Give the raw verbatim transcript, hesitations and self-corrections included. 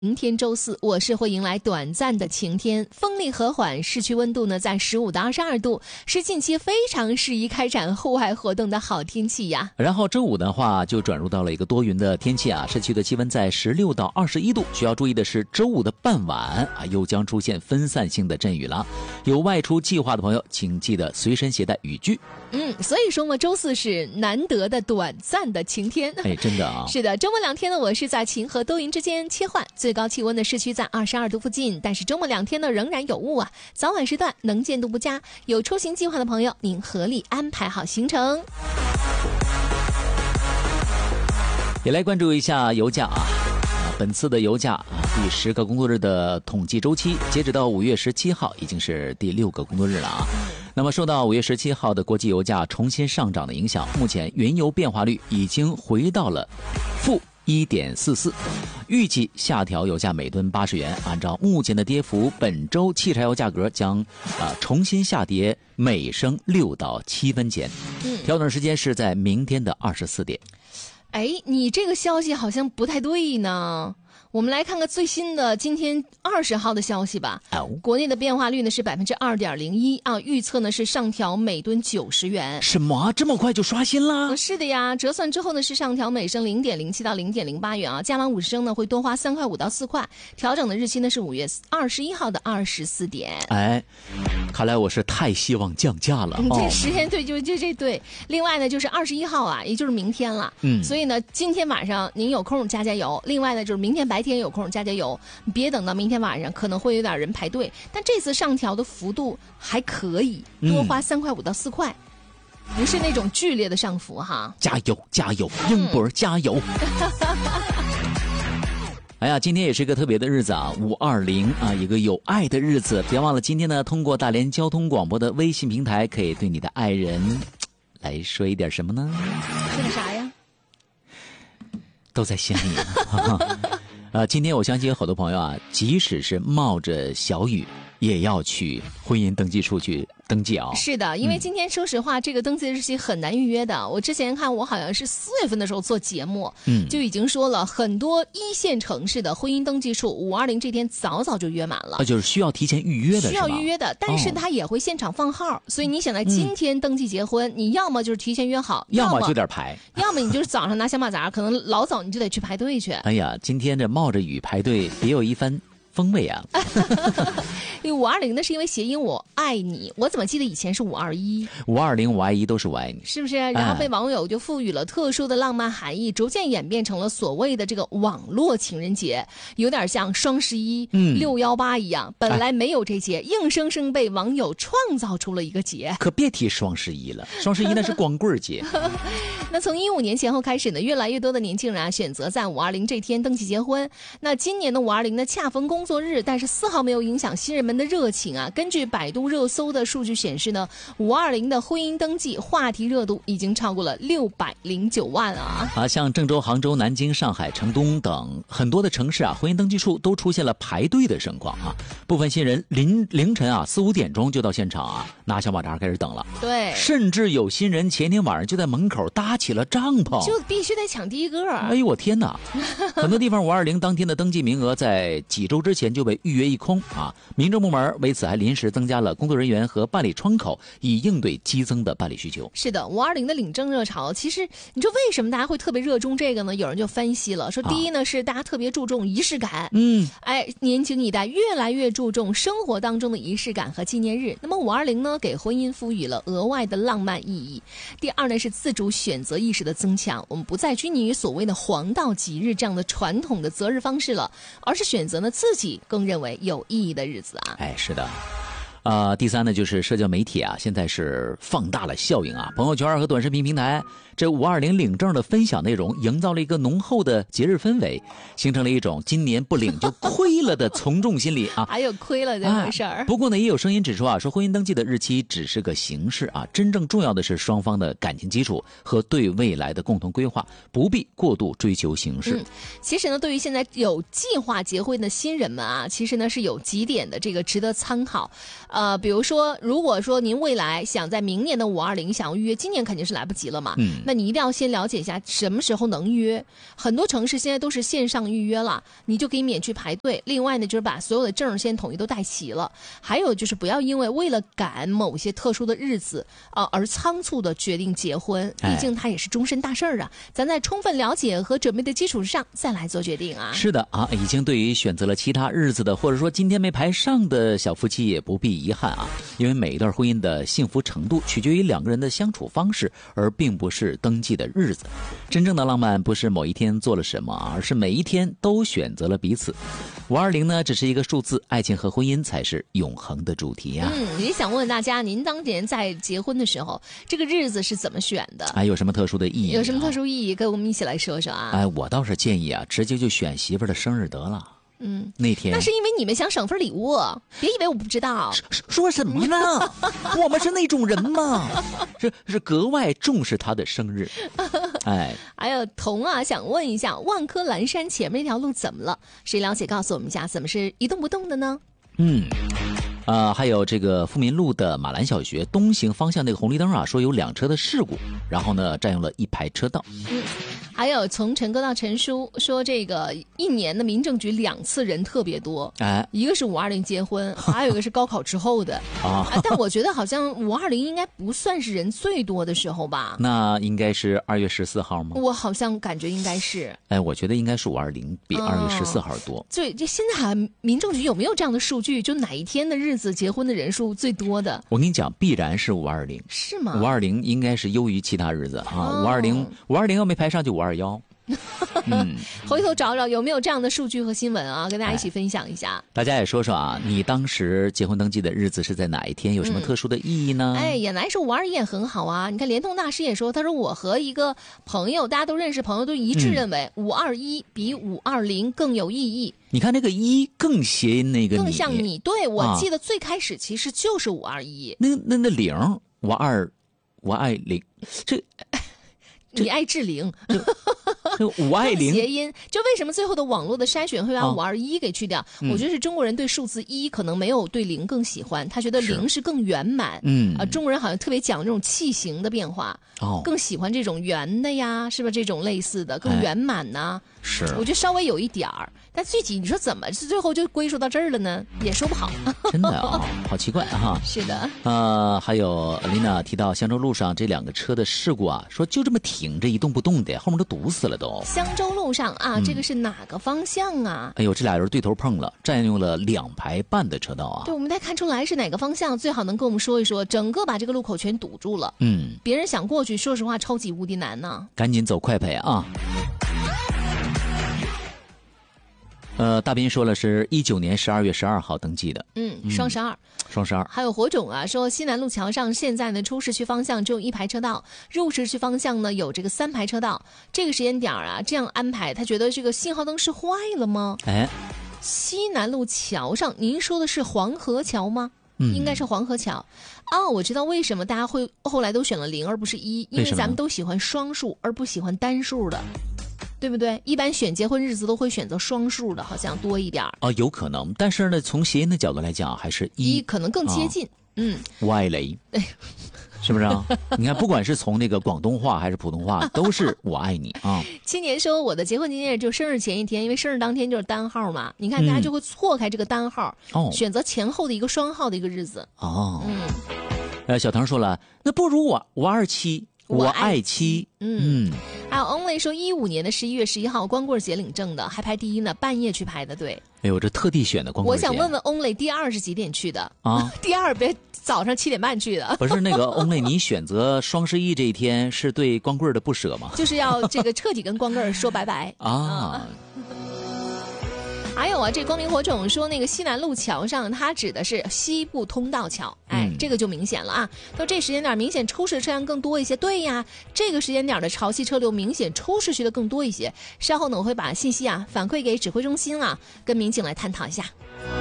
明天周四，我市会迎来短暂的晴天，风力和缓，市区温度呢在十五到二十二度，是近期非常适宜开展户外活动的好天气呀。 然后周五的话就转入到了一个多云的天气啊，市区的气温在十六到二十一度。需要注意的是，周五的傍晚啊，又将出现分散性的阵雨了。有外出计划的朋友，请记得随身携带雨具。 嗯，所以说嘛，周四是难得的短暂的晴天。 哎，真的啊。 是的，周末两天呢，我是在晴和多云之间切换。最高气温的市区在二十二度附近，但是周末两天呢仍然有雾啊，早晚时段能见度不佳，有出行计划的朋友，您合理安排好行程。 也来关注一下油价啊，本次的油价啊，第十个工作日的统计周期，截止到五月十七号，已经是第六个工作日了啊。那么受到五月十七号的国际油价重新上涨的影响，目前原油变化率已经回到了负一点四四，预计下调油价每吨八十元。按照目前的跌幅，本周汽柴油价格将啊、呃、重新下跌每升六到七分钱，调整时间是在明天的二十四点。 哎，你这个消息好像不太对呢。我们来看看最新的今天二十号的消息吧。 哦、 国内的变化率呢是百分之二点零一啊，预测呢是上调每吨九十元。 什么？这么快就刷新了？ 是的呀，折算之后呢是上调每升零点零七到零点零八元啊，加满五十升呢会多花三块五到四块。调整的日期呢是五月二十一号的二十四点。 哎，看来我是太希望降价了。 这时间对，就就这对。另外呢就是二十一号啊，也就是明天了。嗯，所以呢今天晚上您有空加加油。另外呢就是明天白天有空加加油，别等到明天晚上，可能会有点人排队。但这次上调的幅度还可以，多花三块五到四块，嗯，不是那种剧烈的上浮哈。 加油加油，英博加油！哎呀，今天也是一个特别的日子啊，五二零啊，一个有爱的日子。别忘了今天呢，通过大连交通广播的微信平台，可以对你的爱人来说一点什么呢？ 说的啥呀？ 都在心里。呃，今天我相信有好多朋友啊，即使是冒着小雨，也要去婚姻登记处去登记啊。 是的，因为今天说实话，嗯，这个登记日期很难预约的。我之前看，我好像是四月份的时候做节目，嗯，就已经说了很多一线城市的婚姻登记处五二零这天早早就约满了。 啊，就是需要提前预约的， 需要预约的，但是他也会现场放号，哦，所以你想在今天登记结婚，嗯，你要么就是提前约好， 要么就得排， 要么你就是早上拿小马扎，可能老早你就得去排队去。 哎呀，今天这冒着雨排队，别有一番风味啊！ 因为五二零呢是因为谐音我爱你，我怎么记得以前是五二一？ 五二零、五二一都是我爱你， 是不是？然后被网友就赋予了特殊的浪漫含义，逐渐演变成了所谓的这个网络情人节，有点像双十一、六幺八一样，本来没有这节，硬生生被网友创造出了一个节。 可别提双十一了，双十一那是光棍节。 那从一五年前后开始呢，越来越多的年轻人啊选择在五二零这天登记结婚。那今年的五二零呢，恰逢工作日，但是丝毫没有影响新人们的热情啊。根据百度热搜的数据显示呢，五二零的婚姻登记话题热度已经超过了六百零九万啊！ 啊，像郑州、杭州、南京、上海、成都等很多的城市啊，婚姻登记处都出现了排队的盛况啊。部分新人凌凌晨啊四五点钟就到现场啊，拿小马扎开始等了。 对， 甚至有新人前天晚上就在门口搭起了帐篷， 就必须得抢第一个。 哎呦我天哪！很多地方五二零当天的登记名额在几周之前就被预约一空啊！民政部门为此还临时增加了工作人员和办理窗口，以应对激增的办理需求。 是的，五二零的领证热潮，其实你说为什么大家会特别热衷这个呢？有人就分析了，说第一呢、啊、是大家特别注重仪式感，嗯，哎，年轻一代越来越注重生活当中的仪式感和纪念日。那么五二零呢，给婚姻赋予了额外的浪漫意义。第二呢是自主选择意识的增强，我们不再拘泥于所谓的黄道吉日这样的传统的择日方式了，而是选择呢自己更认为有意义的日子啊。 哎，是的。呃，第三呢，就是社交媒体啊，现在是放大了效应啊，朋友圈和短视频平台，这五二零领证的分享内容，营造了一个浓厚的节日氛围，形成了一种今年不领就亏了的从众心理啊。 还有亏了这回事儿、啊。 不过呢，也有声音指出啊，说婚姻登记的日期只是个形式啊，真正重要的是双方的感情基础和对未来的共同规划，不必过度追求形式。 嗯，其实呢，对于现在有计划结婚的新人们啊，其实呢是有几点的这个值得参考。 呃，比如说，如果说您未来想在明年的五二零想要预约，今年肯定是来不及了嘛。嗯，那你一定要先了解一下什么时候能约。很多城市现在都是线上预约了，你就可以免去排队。另外呢，就是把所有的证先统一都带齐了。还有就是不要因为为了赶某些特殊的日子啊、呃、而仓促的决定结婚，毕竟它也是终身大事儿啊。咱在充分了解和准备的基础上再来做决定啊。 是的啊，已经对于选择了其他日子的，或者说今天没排上的小夫妻也不必遗憾啊，因为每一段婚姻的幸福程度取决于两个人的相处方式，而并不是登记的日子。真正的浪漫不是某一天做了什么，而是每一天都选择了彼此。五二零呢，只是一个数字，爱情和婚姻才是永恒的主题呀、啊。 嗯，也想问问大家，您当年在结婚的时候，这个日子是怎么选的？ 哎，有什么特殊的意义、啊？ 有什么特殊意义？跟我们一起来说说啊。 哎，我倒是建议啊，直接就选媳妇儿的生日得了。嗯，那天那是因为你们想省份礼物，别以为我不知道。 说什么呢？我们是那种人吗？是是格外重视他的生日。哎， 还有童啊，想问一下，万科蓝山前面那条路怎么了？谁了解告诉我们一下，怎么是一动不动的呢？ 嗯。呃，还有这个富民路的马兰小学东行方向那个红绿灯啊，说有两车的事故，然后呢占用了一排车道。 嗯，还有从陈哥到陈叔说，这个一年的民政局两次人特别多，哎，一个是五二零结婚，还有一个是高考之后的啊。但我觉得好像五二零应该不算是人最多的时候吧？ 那应该是二月十四号吗？ 我好像感觉应该是。 哎，我觉得应该是五二零比二月十四号多。 对、哦，这现在好像民政局有没有这样的数据？就哪一天的日子结婚的人数最多的？ 我跟你讲，必然是五二零。 是吗？ 五二零应该是优于其他日子啊。五二零，五二零要没排上就五二幺。 嗯，回头找找有没有这样的数据和新闻啊，跟大家一起分享一下。 哎、大家也说说啊，你当时结婚登记的日子是在哪一天？有什么特殊的意义呢？ 嗯、哎，也来说五二一也很好啊。你看，联通大师也说，他说我和一个朋友，大家都认识朋友，都一致认为五二一比五二零更有意义。 你看那个一更谐音那个你， 更像你。对，我记得最开始其实就是五二一。 那那那零，我二，我爱零，这。 你爱治零， 五爱零谐音，就为什么最后的网络的筛选会把五二一给去掉？嗯、我觉得是中国人对数字一可能没有对零更喜欢，他觉得零是更圆满。嗯啊，中国人好像特别讲这种器型的变化，哦，更喜欢这种圆的呀，是吧？这种类似的更圆满呐、啊。 是， 我觉得稍微有一点儿，但具体你说怎么是最后就归属到这儿了呢？也说不好。 真的啊、哦，好奇怪哈。 是的。 呃，还有丽娜提到香洲路上这两个车的事故啊，说就这么停着一动不动的，后面都堵死了都。 香洲路上啊，嗯、这个是哪个方向啊？ 哎呦，这俩人对头碰了，占用了两排半的车道啊。 对，我们得看出来是哪个方向，最好能跟我们说一说。整个把这个路口全堵住了。嗯，别人想过去，说实话超级无敌难呢。 赶紧走快赔啊！呃，大斌说了是一九年十二月十二号登记的， 嗯，双十二， 双十二。 还有火种啊，说西南路桥上现在呢出市区方向只有一排车道，入市区方向呢有这个三排车道。这个时间点啊，这样安排，他觉得这个信号灯是坏了吗？哎，西南路桥上，您说的是黄河桥吗？嗯，应该是黄河桥。哦，我知道为什么大家会后来都选了零而不是一，因为咱们都喜欢双数而不喜欢单数的。对不对？一般选结婚日子都会选择双数的，好像多一点啊，有可能。但是呢，从谐音的角度来讲，还是一可能更接近。啊、嗯， 我爱雷，是不是啊？你看，不管是从那个广东话还是普通话，都是我爱你啊。 青年说，我的结婚纪念日就生日前一天，因为生日当天就是单号嘛。你看，大家就会错开这个单号，嗯、选择前后的一个双号的一个日子。 哦，嗯。呃，小唐说了，那不如我我二七。我爱妻， 嗯，嗯还有 Only 说一五年的十一月十一号光棍节领证的，还排第一呢，半夜去排的队。 哎呦，这特地选的光棍节。 我想问问 Only 第二是几点去的啊？第二别早上七点半去的。 不是那个 Only， 你选择双十一这一天是对光棍的不舍吗？ 就是要这个彻底跟光棍说拜拜啊。啊还有啊，这光明火种说那个西南路桥上，它指的是西部通道桥，哎，嗯、这个就明显了啊。到这时间点，明显出市车辆更多一些。对呀，这个时间点的潮汐车流明显出市区的更多一些。稍后呢，我会把信息啊反馈给指挥中心啊，跟民警来探讨一下。